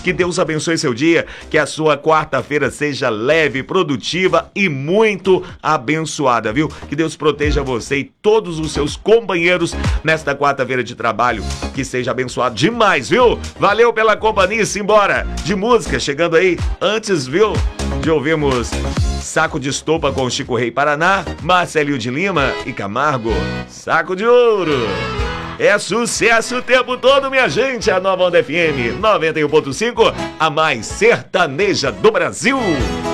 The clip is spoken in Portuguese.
Que Deus abençoe seu dia, que a sua quarta-feira seja leve, produtiva e muito abençoada, viu? Que Deus proteja você e todos os seus companheiros nesta quarta-feira de trabalho. Que seja abençoado demais, viu? Valeu pela companhia, simbora! De música chegando aí, antes, viu? De ouvirmos Saco de Estopa com Chico Rei Paraná, Marcelinho de Lima e Camargo, Saco de Ouro. É sucesso o tempo todo, minha gente. A Nova Onda FM 91.5, a mais sertaneja do Brasil.